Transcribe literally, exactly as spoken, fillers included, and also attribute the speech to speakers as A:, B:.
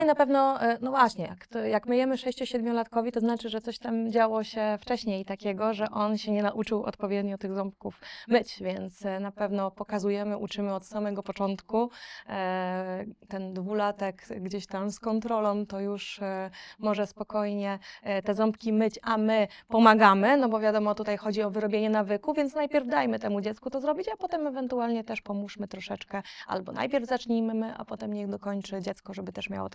A: Na pewno, e, no właśnie, jak, to, jak myjemy sześcio-siedmiolatkowi, to znaczy, że coś tam działo się wcześniej takiego, że on się nie nauczył odpowiednio tych ząbków myć, więc e, na pewno pokazujemy, uczymy od samego początku. E, Ten dwulatek gdzieś tam z kontrolą to już e, może spokojnie e, te ząbki myć, a my pomagamy, no bo wiadomo, tutaj chodzi o wyrobienie nawyku, więc najpierw dajmy temu dziecku to zrobić, a potem ewentualnie też pomóżmy troszeczkę, albo najpierw zacznijmy my, a potem niech dokończy dziecko, żeby też miało